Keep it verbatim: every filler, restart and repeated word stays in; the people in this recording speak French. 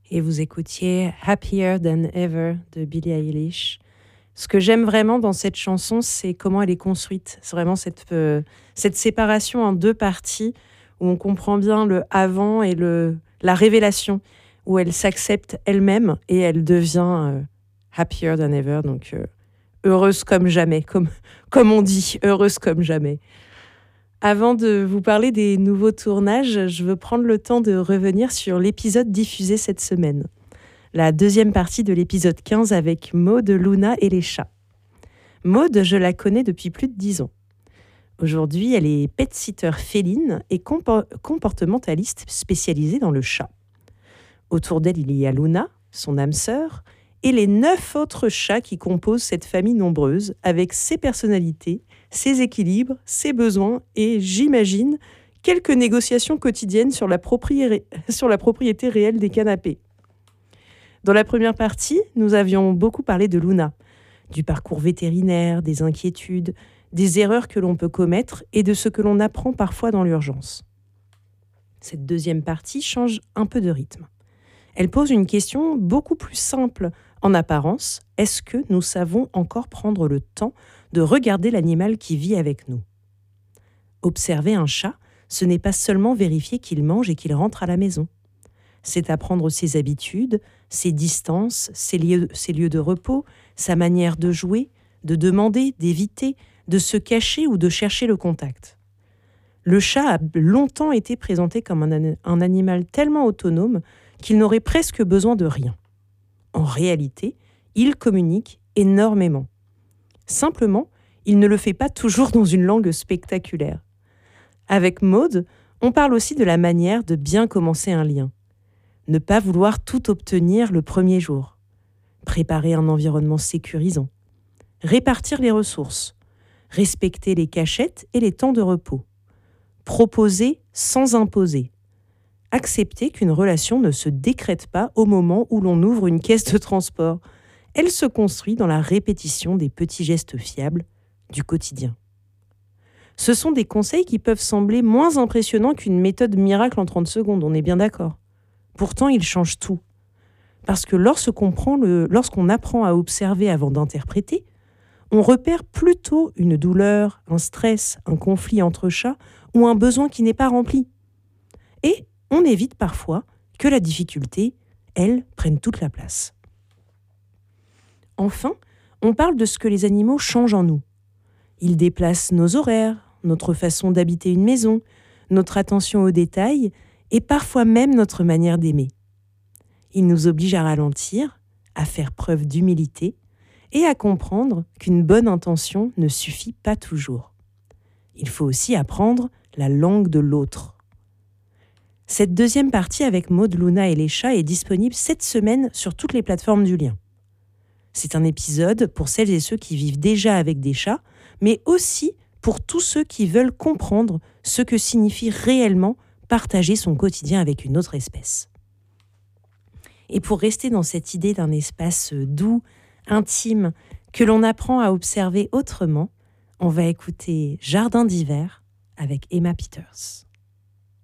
et vous écoutiez Happier Than Ever de Billie Eilish. Ce que j'aime vraiment dans cette chanson, c'est comment elle est construite. C'est vraiment cette, euh, cette séparation en deux parties où on comprend bien le avant et le, la révélation, où elle s'accepte elle-même et elle devient euh, happier than ever, donc euh, heureuse comme jamais, comme, comme on dit, heureuse comme jamais. Avant de vous parler des nouveaux tournages, je veux prendre le temps de revenir sur l'épisode diffusé cette semaine. La deuxième partie de l'épisode quinze avec Maud, Luna et les chats. Maud, je la connais depuis plus de dix ans. Aujourd'hui, elle est pet-sitter féline et compo- comportementaliste spécialisée dans le chat. Autour d'elle, il y a Luna, son âme sœur, et les neuf autres chats qui composent cette famille nombreuse, avec ses personnalités, ses équilibres, ses besoins et, j'imagine, quelques négociations quotidiennes sur la, propri- sur la propriété réelle des canapés. Dans la première partie, nous avions beaucoup parlé de Luna, du parcours vétérinaire, des inquiétudes, des erreurs que l'on peut commettre et de ce que l'on apprend parfois dans l'urgence. Cette deuxième partie change un peu de rythme. Elle pose une question beaucoup plus simple en apparence. Est-ce que nous savons encore prendre le temps de regarder l'animal qui vit avec nous ? Observer un chat, ce n'est pas seulement vérifier qu'il mange et qu'il rentre à la maison. C'est apprendre ses habitudes, ses distances, ses lieux, ses lieux de repos, sa manière de jouer, de demander, d'éviter, de se cacher ou de chercher le contact. Le chat a longtemps été présenté comme un, un animal tellement autonome qu'il n'aurait presque besoin de rien. En réalité, il communique énormément. Simplement, il ne le fait pas toujours dans une langue spectaculaire. Avec Maud, on parle aussi de la manière de bien commencer un lien. Ne pas vouloir tout obtenir le premier jour. Préparer un environnement sécurisant. Répartir les ressources. Respecter les cachettes et les temps de repos. Proposer sans imposer. Accepter qu'une relation ne se décrète pas au moment où l'on ouvre une caisse de transport. Elle se construit dans la répétition des petits gestes fiables du quotidien. Ce sont des conseils qui peuvent sembler moins impressionnants qu'une méthode miracle en trente secondes, on est bien d'accord. Pourtant, ils changent tout. Parce que lorsqu'on prend le, lorsqu'on apprend à observer avant d'interpréter, on repère plutôt une douleur, un stress, un conflit entre chats ou un besoin qui n'est pas rempli. Et on évite parfois que la difficulté, elle, prenne toute la place. Enfin, on parle de ce que les animaux changent en nous. Ils déplacent nos horaires, notre façon d'habiter une maison, notre attention aux détails et parfois même notre manière d'aimer. Ils nous obligent à ralentir, à faire preuve d'humilité et à comprendre qu'une bonne intention ne suffit pas toujours. Il faut aussi apprendre la langue de l'autre. Cette deuxième partie avec Maud, Luna et les chats est disponible cette semaine sur toutes les plateformes du lien. C'est un épisode pour celles et ceux qui vivent déjà avec des chats, mais aussi pour tous ceux qui veulent comprendre ce que signifie réellement partager son quotidien avec une autre espèce. Et pour rester dans cette idée d'un espace doux, intime, que l'on apprend à observer autrement, on va écouter Jardin d'hiver avec Emma Peters.